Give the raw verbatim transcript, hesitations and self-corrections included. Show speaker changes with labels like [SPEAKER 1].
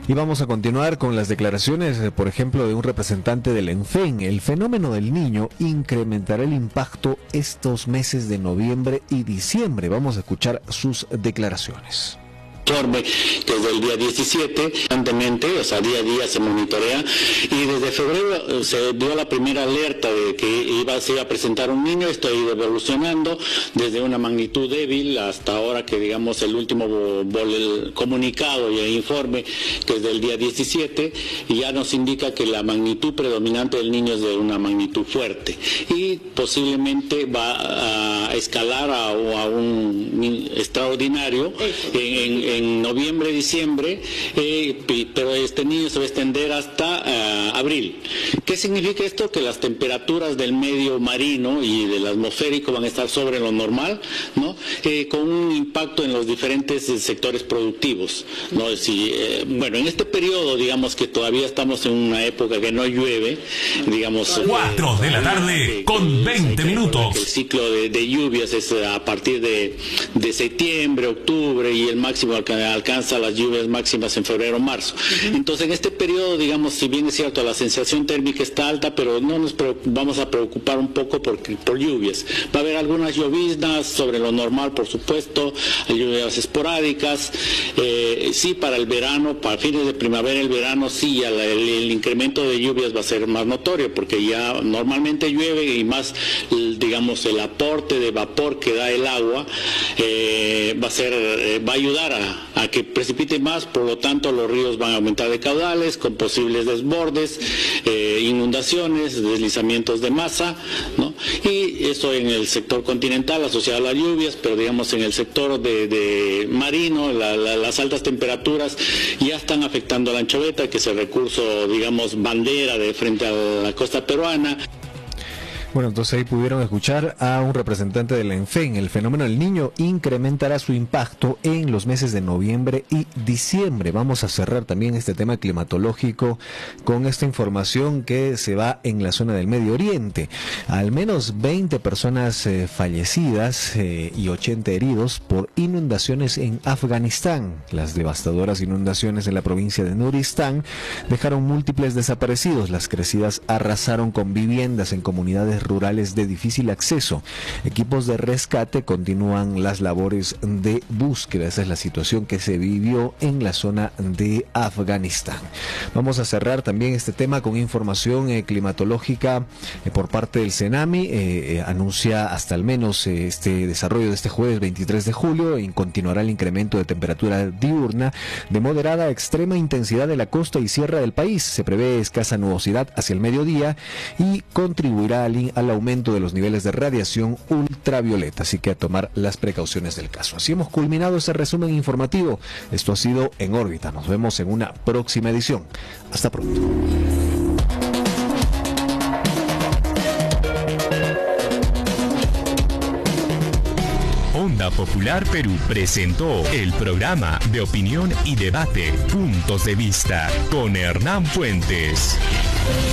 [SPEAKER 1] Y vamos a continuar con las declaraciones, por ejemplo, de un representante del ENFEN. El fenómeno del Niño incrementará el impacto estos meses de noviembre y diciembre. Vamos a escuchar sus declaraciones.
[SPEAKER 2] Informe que desde el día diecisiete, constantemente, o sea, día a día se monitorea, y desde febrero se dio la primera alerta de que iba, se iba a presentar un niño. Esto ha ido evolucionando desde una magnitud débil hasta ahora que, digamos, el último el comunicado y el informe, que es del día diecisiete, ya nos indica que la magnitud predominante del niño es de una magnitud fuerte y posiblemente va a escalar a, a un extraordinario en, en en noviembre, diciembre, eh, pero este niño se va a extender hasta uh, abril. ¿Qué significa esto? Que las temperaturas del medio marino y del atmosférico van a estar sobre lo normal, ¿no? Eh, con un impacto en los diferentes eh, sectores productivos, ¿no? Si, eh, bueno, en este periodo, digamos que todavía estamos en una época que no llueve, digamos...
[SPEAKER 3] cuatro de la tarde eh, con veinte minutos.
[SPEAKER 2] El ciclo de, de lluvias es a partir de, de septiembre, octubre, y el máximo alcanza las lluvias máximas en febrero, marzo. Uh-huh. Entonces, en este periodo, digamos, si bien es cierto, la sensación térmica está alta, pero no nos vamos a preocupar un poco por, por lluvias. Va a haber algunas lloviznas sobre lo normal, por supuesto, lluvias esporádicas. Eh, sí, para el verano, para fines de primavera, el verano, sí, el, el, el incremento de lluvias va a ser más notorio, porque ya normalmente llueve y más, digamos, el aporte de vapor que da el agua eh, va a ser, eh, va a ayudar a a que precipite más, por lo tanto los ríos van a aumentar de caudales con posibles desbordes, eh, inundaciones, deslizamientos de masa, ¿no? Y eso en el sector continental asociado a las lluvias, pero digamos en el sector de, de marino, la, la, las altas temperaturas ya están afectando a la anchoveta, que es el recurso, digamos, bandera de frente a la costa peruana.
[SPEAKER 1] Bueno, entonces ahí pudieron escuchar a un representante del ENFEN. El fenómeno del Niño incrementará su impacto en los meses de noviembre y diciembre. Vamos a cerrar también este tema climatológico con esta información que se va en la zona del Medio Oriente. Al menos veinte personas eh, fallecidas eh, y ochenta heridos por inundaciones en Afganistán. Las devastadoras inundaciones en la provincia de Nuristán dejaron múltiples desaparecidos. Las crecidas arrasaron con viviendas en comunidades rurales de difícil acceso. Equipos de rescate continúan las labores de búsqueda. Esa es la situación que se vivió en la zona de Afganistán. Vamos a cerrar también este tema con información eh, climatológica eh, por parte del CENAMI. Eh, eh, anuncia hasta al menos eh, este desarrollo de este jueves veintitrés de julio y continuará el incremento de temperatura diurna de moderada a extrema intensidad de la costa y sierra del país. Se prevé escasa nubosidad hacia el mediodía y contribuirá al al aumento de los niveles de radiación ultravioleta, así que a tomar las precauciones del caso. Así hemos culminado ese resumen informativo. Esto ha sido En órbita. Nos vemos en una próxima edición. Hasta pronto.
[SPEAKER 3] Onda Popular Perú presentó el programa de opinión y debate Puntos de Vista con Hernán Fuentes.